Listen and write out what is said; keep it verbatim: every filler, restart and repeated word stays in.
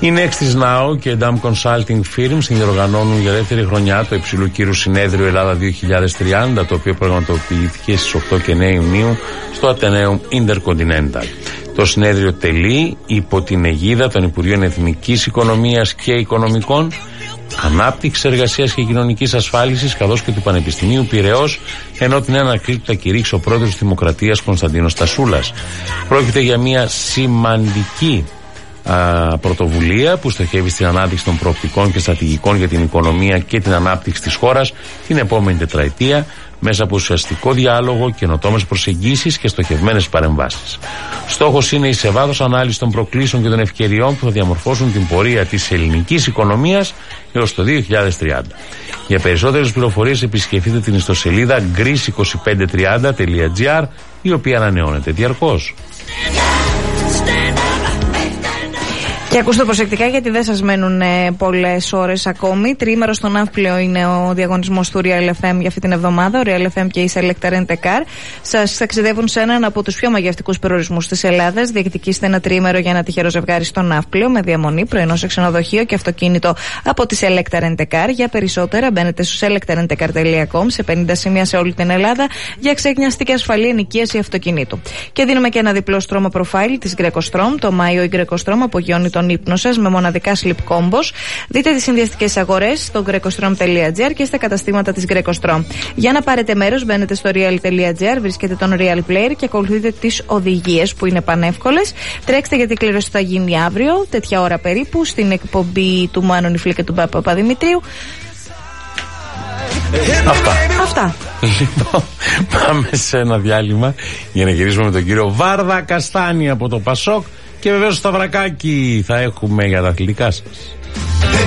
Η Nextis Now και Dam Consulting Firm συνδιοργανώνουν για δεύτερη χρονιά το υψηλού κύρου συνέδριο Ελλάδα δύο χιλιάδες τριάντα, το οποίο πραγματοποιήθηκε στις οκτώ και εννέα Ιουνίου στο Atheneum Intercontinental. Το συνέδριο τελεί υπό την αιγίδα των Υπουργείων Εθνικής Οικονομίας και Οικονομικών, Ανάπτυξης, Εργασίας και Κοινωνικής Ασφάλισης, καθώς και του Πανεπιστημίου Πειραιώς, ενώ την έναρξή του θα κηρύξει ο πρόεδρος της Δημοκρατίας Κωνσταντίνος Τασούλας. Πρόκειται για μια σημαντική α, πρωτοβουλία που στοχεύει στην ανάπτυξη των προοπτικών και στρατηγικών για την οικονομία και την ανάπτυξη της χώρας την επόμενη τετραετία, μέσα από ουσιαστικό διάλογο, καινοτόμες προσεγγίσεις και στοχευμένες παρεμβάσεις. Στόχος είναι η σε βάθος ανάλυση των προκλήσεων και των ευκαιριών που θα διαμορφώσουν την πορεία της ελληνικής οικονομίας έως το δύο χιλιάδες τριάντα. Για περισσότερες πληροφορίες επισκεφτείτε την ιστοσελίδα greece είκοσι πέντε τριάντα τελεία gr, η οποία ανανεώνεται διαρκώς. Και ακούστε προσεκτικά, γιατί δεν σας μένουν ε, πολλές ώρες ακόμη. Τριήμερο στο Ναύπλιο είναι ο διαγωνισμός του Real εφ εμ για αυτή την εβδομάδα. Ο Real εφ εμ και η Selecta Rent a Car σας ταξιδεύουν σε έναν από τους πιο μαγευτικούς περιορισμούς της Ελλάδας. Διεκδικήστε ένα τριήμερο για ένα τυχερό ζευγάρι στο Ναύπλιο με διαμονή, πρωινό σε ξενοδοχείο και αυτοκίνητο από τη Selecta Rent a Car. Για περισσότερα μπαίνετε στο selecta rent a car τελεία com, σε πενήντα σημεία σε όλη την Ελλάδα, για ξέγνιαστη και ασφαλή ενοικίαση αυτοκινήτου. Και δίνουμε και ένα διπλό στρώμα προφάιλ της Greco-Strom. Το Μάιο η Greco-Strom απογειώνει τον ύπνο σας με μοναδικά slip combos. Δείτε τις συνδυαστικές αγορές στο greco-strom τελεία gr και στα καταστήματα της Greco-Strom. Για να πάρετε μέρος, μπαίνετε στο real τελεία gr, βρίσκετε τον Real Player και ακολουθείτε τις οδηγίες που είναι πανεύκολες. Τρέξτε, γιατί η κλήρωση θα γίνει αύριο, τέτοια ώρα περίπου, στην εκπομπή του Μάνου Νιφλή και του Πάπα Παπαδημητρίου. Αυτά. Αυτά. Λοιπόν, πάμε σε ένα διάλειμμα για να γυρίσουμε με τον κύριο Βάρδα Καστάνη από το Πασόκ. Και βεβαίως στο Σταυρακάκι θα έχουμε για τα αθλητικά σας.